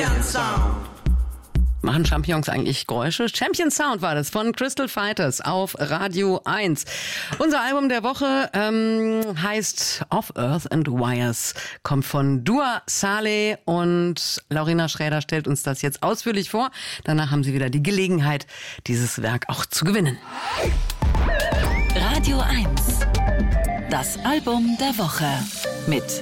Machen Champignons eigentlich Geräusche? Champion Sound war das von Crystal Fighters auf Radio 1. Unser Album der Woche heißt Of Earth and Wires, kommt von Dua Saleh und Laurina Schräder stellt uns das jetzt ausführlich vor. Danach haben Sie wieder die Gelegenheit, dieses Werk auch zu gewinnen. Radio 1, das Album der Woche mit